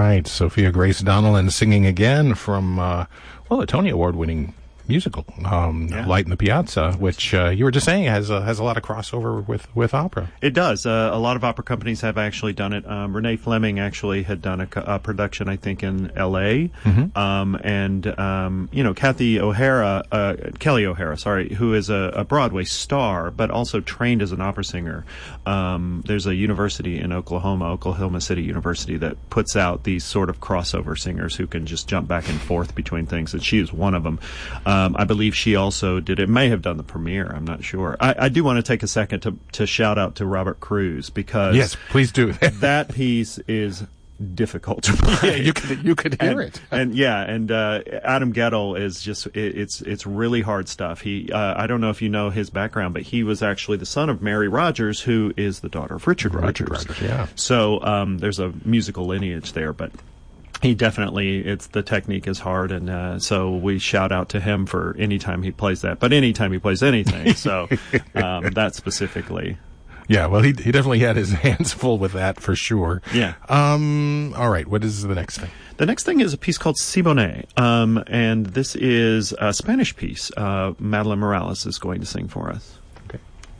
right. Sophia Grace Donnellan singing again from, a Tony Award-winning musical, Light in the Piazza, which you were just saying has a lot of crossover with opera. It does. A lot of opera companies have actually done it. Renee Fleming actually had done a production, I think, in L.A. Kelly O'Hara, who is a Broadway star, but also trained as an opera singer. There's a university in Oklahoma City University, that puts out these sort of crossover singers who can just jump back and forth between things, and she is one of them. I believe she also may have done the premiere. I'm not sure. I do want to take a second to shout out to Robert Cruz, because yes, please do. That piece is difficult to play. Yeah, you could hear it. And Adam Gettle is just it's really hard stuff. He I don't know if you know his background, but he was actually the son of Mary Rogers, who is the daughter of Richard Rogers. Yeah. So there's a musical lineage there, but he definitely, the technique is hard, and so we shout out to him for any time he plays that, but any time he plays anything, so that specifically. Yeah, well, he definitely had his hands full with that, for sure. Yeah. All right, what is the next thing? The next thing is a piece called Siboney, and this is a Spanish piece. Madeline Morales is going to sing for us.